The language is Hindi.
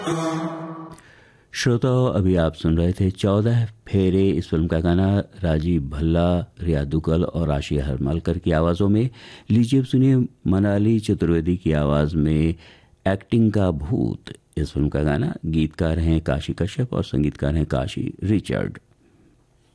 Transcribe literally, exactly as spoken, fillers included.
श्रोताओं, अभी आप सुन रहे थे चौदह फेरे इस फिल्म का गाना राजीव भल्ला, रिया दुग्गल और राशि हरमलकर की आवाज़ों में। लीजिए अब सुनिए मनाली चतुर्वेदी की आवाज़ में एक्टिंग का भूत इस फिल्म का गाना। गीतकार हैं काशी कश्यप और संगीतकार हैं काशी रिचर्ड।